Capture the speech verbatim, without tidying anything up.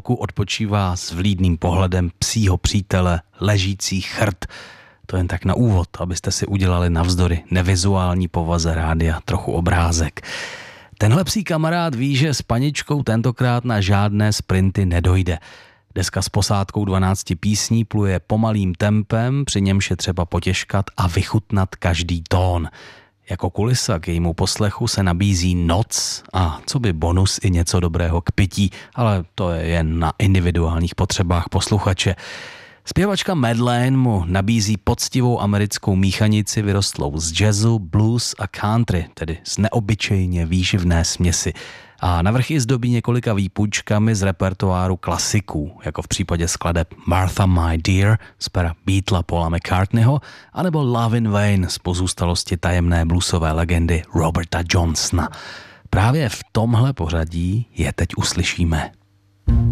parku odpočívá s vlídným pohledem psího přítele ležící chrt. To jen tak na úvod, abyste si udělali navzdory nevizuální povaze rádia trochu obrázek. Tenhle psí kamarád ví, že s paničkou tentokrát na žádné sprinty nedojde. Deska s posádkou dvanácti písní pluje pomalým tempem, při němž je třeba potěžkat a vychutnat každý tón. Jako kulisa k jejímu poslechu se nabízí noc a co by bonus i něco dobrého k pití, ale to je jen na individuálních potřebách posluchače. Zpěvačka Madeleine mu nabízí poctivou americkou míchanici vyrostlou z jazzu, blues a country, tedy z neobyčejně výživné směsi. A navrch ji zdobí několika výpůjčkami z repertoáru klasiků, jako v případě skladeb Martha My Dear z pera Beatla Paula McCartneyho, anebo Love in Vain z pozůstalosti tajemné bluesové legendy Roberta Johnsona. Právě v tomhle pořadí je teď uslyšíme.